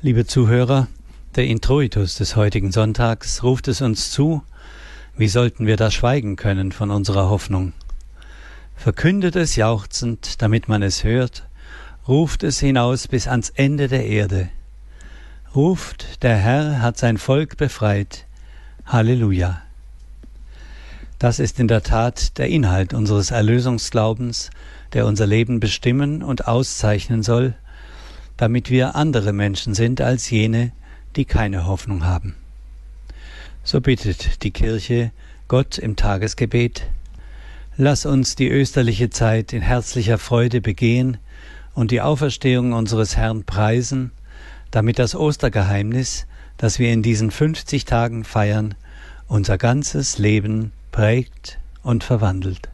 Liebe Zuhörer, der Introitus des heutigen Sonntags ruft es uns zu: Wie sollten wir da schweigen können von unserer Hoffnung? Verkündet es jauchzend, damit man es hört, ruft es hinaus bis ans Ende der Erde. Ruft, der Herr hat sein Volk befreit. Halleluja! Das ist in der Tat der Inhalt unseres Erlösungsglaubens, der unser Leben bestimmen und auszeichnen soll, damit wir andere Menschen sind als jene, die keine Hoffnung haben. So bittet die Kirche Gott im Tagesgebet: Lass uns die österliche Zeit in herzlicher Freude begehen und die Auferstehung unseres Herrn preisen, damit das Ostergeheimnis, das wir in diesen 50 Tagen feiern, unser ganzes Leben prägt und verwandelt.